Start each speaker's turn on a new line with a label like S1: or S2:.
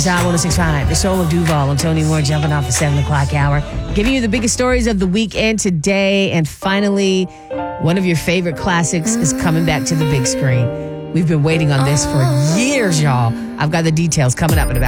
S1: is I 106.5, the soul of Duval. I'm Tony Moore, jumping off the 7 o'clock hour, giving you the biggest stories of the weekend today. And finally, one of your favorite classics is coming back to the big screen. We've been waiting on this for years, y'all. I've got the details coming up in about